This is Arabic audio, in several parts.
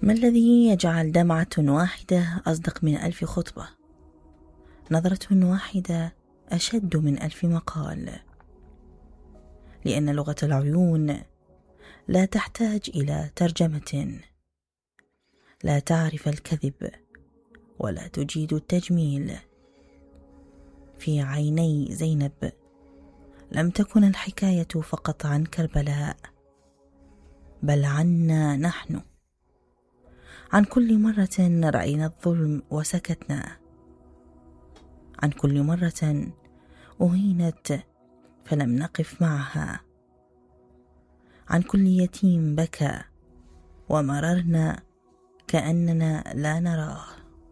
ما الذي يجعل دمعة واحدة أصدق من 1000 خطبة؟ نظرة واحدة أشد من 1000 مقال، لأن لغة العيون لا تحتاج إلى ترجمة، لا تعرف الكذب ولا تجيد التجميل. في عيني زينب لم تكن الحكاية فقط عن كربلاء، بل عنا نحن، عن كل مرة رأينا الظلم وسكتنا، عن كل مرة أهينت فلم نقف معها، عن كل يتيم بكى ومررنا كأننا لا نراه.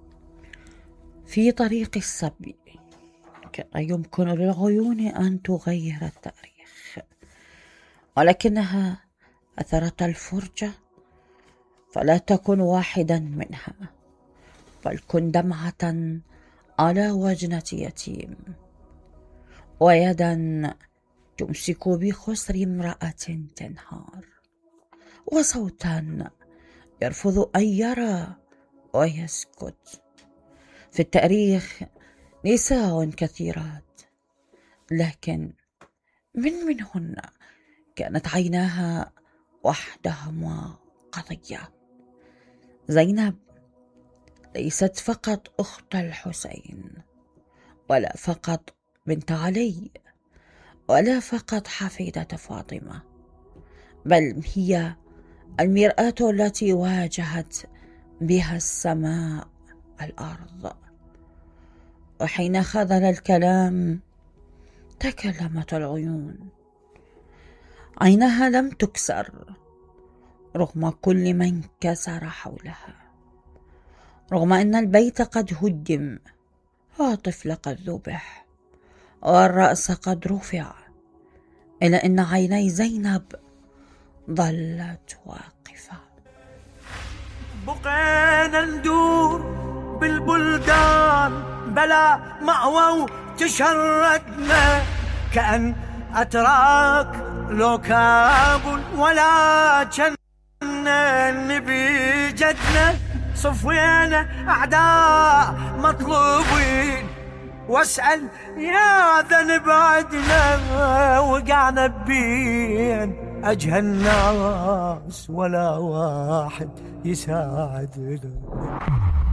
في طريق الصبي كان يمكن للعيون أن تغير التاريخ، ولكنها أثرت الفرجة فلا تكن واحدا منها، بل كن دمعة على وجنة يتيم، ويدا تمسك بخصر امرأة تنهار، وصوتا يرفض أن يرى ويسكت. في التاريخ نساء كثيرات، لكن منهن كانت عيناها وحدهما قضية. زينب ليست فقط أخت الحسين، ولا فقط بنت علي، ولا فقط حفيدة فاطمة، بل هي المرآة التي واجهت بها السماء الأرض. وحين خذل الكلام تكلمت العيون. عينها لم تكسر رغم كل من كسر حولها، رغم أن البيت قد هدم، والطفل قد ذبح، والرأس قد رفع، إلا أن عيني زينب ظلت واقفة. بقينا ندور بالبلدان بلا مأوى تشردنا، كأن أتراك لو كابل ولا جنة نبي جدنا. صفينا أعداء مطلوبين، واسأل يا ذنب عدنا، وقعنا بين أجهى الناس ولا واحد يساعدنا.